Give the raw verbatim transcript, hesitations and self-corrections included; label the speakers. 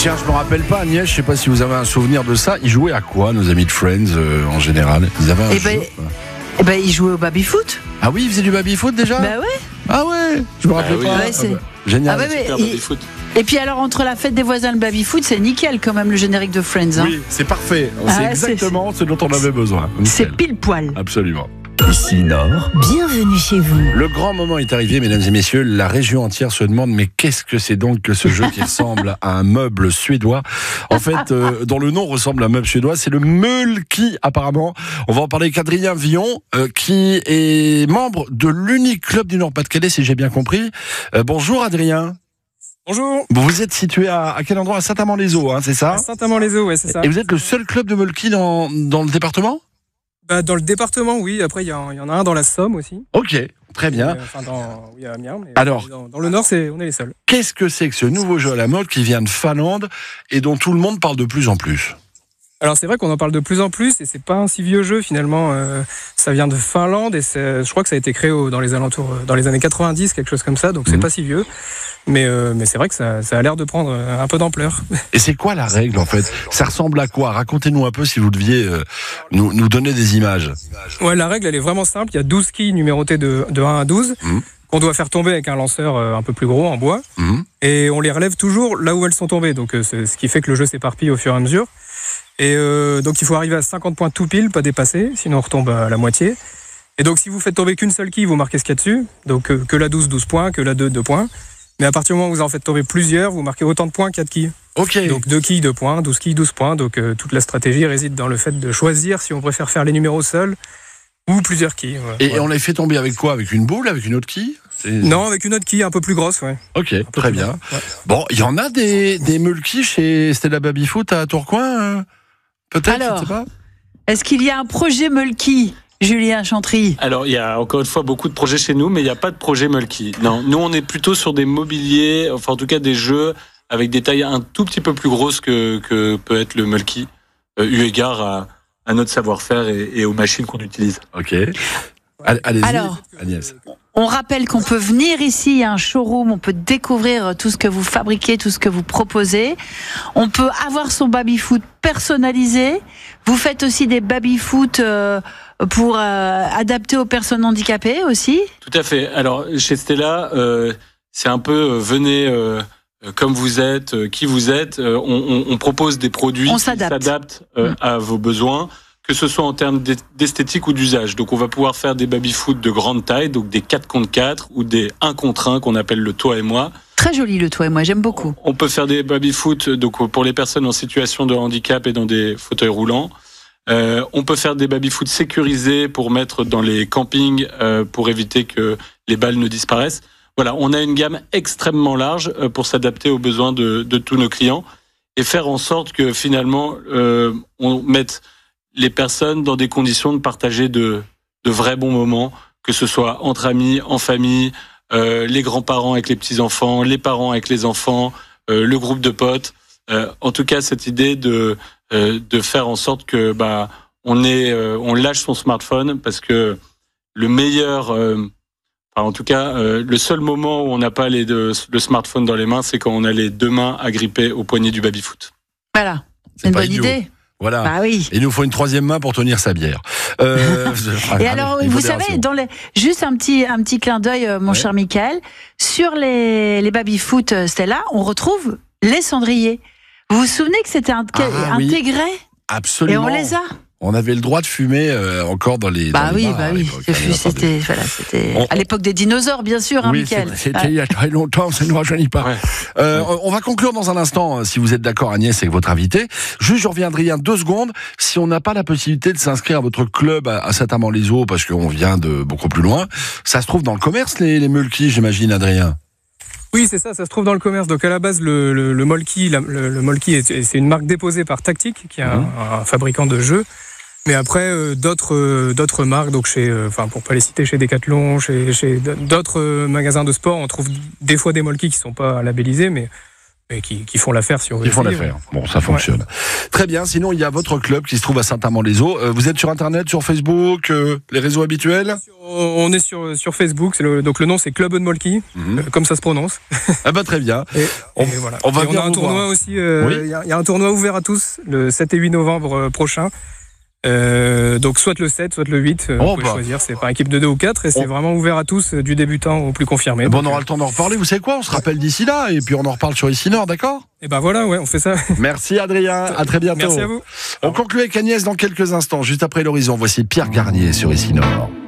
Speaker 1: Tiens, je me rappelle pas, Agnès, je sais pas si vous avez un souvenir de ça. Ils jouaient à quoi, nos amis de Friends, euh, en général? Ils avaient un
Speaker 2: Eh
Speaker 1: jeu,
Speaker 2: ben,
Speaker 1: quoi.
Speaker 2: eh ben, ils jouaient au baby-foot.
Speaker 1: Ah oui, ils faisaient du baby-foot déjà?
Speaker 2: Bah ouais.
Speaker 1: Ah ouais, je me rappelle
Speaker 3: Ah oui.
Speaker 1: pas.
Speaker 2: Ouais,
Speaker 1: Ah
Speaker 2: c'est-
Speaker 1: bah, génial.
Speaker 2: Ah ouais, mais-
Speaker 3: Super
Speaker 2: et,
Speaker 3: baby-foot.
Speaker 2: et puis alors, entre la fête des voisins et le baby-foot, c'est nickel quand même le générique de Friends. Hein.
Speaker 1: Oui, c'est parfait.
Speaker 2: Ah,
Speaker 1: c'est
Speaker 2: c'est-
Speaker 1: exactement ce dont on avait besoin.
Speaker 2: C'est
Speaker 1: Nickel.
Speaker 2: pile poil.
Speaker 1: Absolument.
Speaker 4: Ici Nord,
Speaker 5: Bienvenue chez vous.
Speaker 1: Le grand moment est arrivé, mesdames et messieurs. La région entière se demande, mais qu'est-ce que c'est donc que ce jeu qui ressemble à un meuble suédois? En fait, euh, dont le nom ressemble à un meuble suédois, c'est le Mölki, apparemment. On va en parler avec Adrien Villon, euh, qui est membre de l'unique club du Nord-Pas-de-Calais, si j'ai bien compris. Euh, bonjour Adrien.
Speaker 6: Bonjour,
Speaker 1: Vous êtes situé à, à quel endroit? À Saint-Amand-les-Eaux, hein, c'est ça?
Speaker 6: à Saint-Amand-les-Eaux, ouais, c'est ça.
Speaker 1: Et vous êtes le seul club de Mölki dans, dans le département?
Speaker 6: Bah, dans le département, oui. Après, il y, en- il y en a un dans la Somme aussi.
Speaker 1: Ok, très bien.
Speaker 6: Euh, Enfin, dans, oui, à Amiens. Mais
Speaker 1: Alors
Speaker 6: dans, dans le Nord, c'est, on est les seuls.
Speaker 1: Qu'est-ce que c'est que ce nouveau jeu à la mode qui vient de Finlande et dont tout le monde parle de plus en plus?
Speaker 6: Alors, c'est vrai qu'on en parle de plus en plus et c'est pas un si vieux jeu finalement. Euh, ça vient de Finlande et c'est, je crois que ça a été créé au- dans les alentours, dans les années quatre-vingt-dix, quelque chose comme ça. Donc, c'est
Speaker 1: Mhm.
Speaker 6: pas si vieux. Mais, euh, mais c'est vrai que ça, ça a l'air de prendre euh, un peu d'ampleur.
Speaker 1: Et c'est quoi la règle en fait? Ça ressemble à quoi? Racontez-nous un peu si vous deviez euh, nous, nous donner des images.
Speaker 6: Ouais, la règle, elle est vraiment simple. Il y a douze quilles numérotées de, de un à douze
Speaker 1: Mhm.
Speaker 6: qu'on doit faire tomber avec un lanceur euh, un peu plus gros en bois.
Speaker 1: Mhm.
Speaker 6: Et on les relève toujours là où elles sont tombées. Donc, euh, c'est ce qui fait que le jeu s'éparpille au fur et à mesure. Et euh, donc, il faut arriver à cinquante points tout pile, pas dépasser, sinon on retombe à la moitié. Et donc, si vous faites tomber qu'une seule quille, vous marquez ce qu'il y a dessus. Donc, euh, que la douze, douze points, que la deux, deux points. Mais à partir du moment où vous en faites tomber plusieurs, vous marquez autant de points qu'il y a de quilles.
Speaker 1: Ok.
Speaker 6: Donc, deux quilles, deux points, douze quilles, douze points. Donc, euh, toute la stratégie réside dans le fait de choisir si on préfère faire les numéros seuls ou plusieurs quilles. Voilà.
Speaker 1: Et
Speaker 6: Voilà.
Speaker 1: on les fait tomber avec quoi? Avec une boule? Avec une autre quille? C'est-
Speaker 6: Non, avec une autre quille un peu plus grosse, ouais.
Speaker 1: Ok,
Speaker 6: Un peu
Speaker 1: très
Speaker 6: plus
Speaker 1: bien.
Speaker 6: grosse, ouais.
Speaker 1: Bon, il y en a des, des Mölki chez Stella Babyfoot à Tourcoing euh Peut-être, je
Speaker 2: Alors.
Speaker 1: ne sais pas.
Speaker 2: Est-ce qu'il y a un projet Mölki, Julien Chantry?
Speaker 3: Alors, il y a encore une fois beaucoup de projets chez nous, mais il n'y a pas de projet Mölki. Non, nous, on est plutôt sur des mobiliers, enfin en tout cas des jeux avec des tailles un tout petit peu plus grosses que, que peut être le Mölki, euh, eu égard à, à notre savoir-faire et, et aux machines qu'on utilise.
Speaker 1: Ok. Allez- Allez-y,
Speaker 2: Alors.
Speaker 1: Agnès.
Speaker 2: On rappelle qu'on peut venir ici, il y a un showroom, on peut découvrir tout ce que vous fabriquez, tout ce que vous proposez. On peut avoir son baby-foot personnalisé. Vous faites aussi des baby-foot euh, pour euh, adapter aux personnes handicapées aussi.
Speaker 3: Tout à fait. Alors, chez Stella, euh, c'est un peu euh, venez euh, euh, comme vous êtes, euh, qui vous êtes. Euh, on, on, on propose des produits
Speaker 2: On
Speaker 3: qui
Speaker 2: s'adapte.
Speaker 3: s'adaptent euh,
Speaker 2: Mm.
Speaker 3: à vos besoins, que ce soit en termes d'es- d'esthétique ou d'usage. Donc, on va pouvoir faire des baby-foot de grande taille, donc des quatre contre quatre ou des un contre un qu'on appelle le toi et moi.
Speaker 2: Très joli le toi et moi, j'aime beaucoup.
Speaker 3: On peut faire des baby-foot donc pour les personnes en situation de handicap et dans des fauteuils roulants. Euh, on peut faire des baby-foot sécurisés pour mettre dans les campings euh, pour éviter que les balles ne disparaissent. Voilà, on a une gamme extrêmement large euh, pour s'adapter aux besoins de, de tous nos clients et faire en sorte que finalement euh, on mette les personnes dans des conditions de partager de, de vrais bons moments, que ce soit entre amis, en famille, euh, les grands-parents avec les petits-enfants, les parents avec les enfants, euh, le groupe de potes. Euh, en tout cas, cette idée de euh, de faire en sorte que bah on est euh, on lâche son smartphone parce que le meilleur, euh, enfin, en tout cas, euh, le seul moment où on n'a pas les deux, le smartphone dans les mains, c'est quand on a les deux mains agrippées au poignet du baby-foot.
Speaker 2: Voilà, c'est une
Speaker 1: pas
Speaker 2: bonne
Speaker 1: idiot.
Speaker 2: idée.
Speaker 1: Voilà.
Speaker 2: Bah oui.
Speaker 1: Il nous faut une troisième main pour tenir sa bière. Euh,
Speaker 2: Et alors, vous savez, dans les, juste un petit, un petit clin d'œil, euh, mon
Speaker 1: Ouais.
Speaker 2: cher Mickaël, sur les, les baby-foot euh, Stella, on retrouve les cendriers. Vous vous souvenez que c'était un,
Speaker 1: Ah, oui.
Speaker 2: intégré?
Speaker 1: Absolument.
Speaker 2: Et on les a.
Speaker 1: On avait le droit de fumer euh, encore dans les.
Speaker 2: Bah
Speaker 1: dans les
Speaker 2: oui,
Speaker 1: bars
Speaker 2: bah
Speaker 1: à
Speaker 2: oui.
Speaker 1: l'époque.
Speaker 2: Ce
Speaker 1: Allez,
Speaker 2: fut-
Speaker 1: attendez.
Speaker 2: C'était, voilà, c'était
Speaker 1: On-
Speaker 2: à l'époque des dinosaures, bien sûr, hein,
Speaker 1: Oui,
Speaker 2: Mickaël.
Speaker 1: c'est- c'était il y a très longtemps, ça ne nous rajeunit pas.
Speaker 3: Ouais.
Speaker 1: Euh, on va conclure dans un instant, euh, si vous êtes d'accord, Agnès, avec votre invité. Juste, je reviendrai en deux secondes. Si on n'a pas la possibilité de s'inscrire à votre club à, à Saint-Amand-les-Eaux, parce qu'on vient de beaucoup plus loin, ça se trouve dans le commerce, les, les Mölki, j'imagine, Adrien.
Speaker 6: Oui, c'est ça, ça se trouve dans le commerce. Donc à la base, le, le, le Molki, la- le, le Molki, est- c'est une marque déposée par Tactic, qui est un,
Speaker 1: Mhm.
Speaker 6: un fabricant de jeux. Mais après, euh, d'autres euh, d'autres marques, donc chez, euh, enfin pour pas les citer, chez Decathlon, chez, chez d'autres euh, magasins de sport, on trouve des fois des Molki qui sont pas labellisés, mais et qui, qui font l'affaire si on veut.
Speaker 1: Qui font
Speaker 6: essayer,
Speaker 1: l'affaire. Bon, ça fonctionne. Ouais. Très bien. Sinon, il y a votre club qui se trouve à Saint-Amand-les-Eaux. Euh, vous êtes sur Internet, sur Facebook, euh, les réseaux habituels?
Speaker 6: On est sur, sur Facebook. C'est le, donc le nom, c'est Club Molki, mm-hmm. euh, comme ça se prononce.
Speaker 1: Ah bah très bien.
Speaker 6: Et,
Speaker 1: on,
Speaker 6: et voilà.
Speaker 1: on va
Speaker 6: et on a un tournoi
Speaker 1: voir.
Speaker 6: aussi. Il euh, oui. y, y a un tournoi ouvert à tous le sept et huit novembre prochain. Euh, donc soit le sept, soit le huit, euh, oh, on peut bah. choisir, c'est par équipe de deux ou quatre et c'est oh. vraiment ouvert à tous, du débutant au plus confirmé.
Speaker 1: Bon,
Speaker 6: donc,
Speaker 1: on aura le temps d'en reparler, vous savez quoi, on se rappelle d'ici là et puis on en reparle sur Ici Nord, d'accord?
Speaker 6: Et ben voilà, ouais, on fait ça.
Speaker 1: Merci Adrien, à très bientôt.
Speaker 6: Merci à vous.
Speaker 1: On conclut avec Agnès dans quelques instants, juste après l'horizon. Voici Pierre Garnier sur Ici Nord.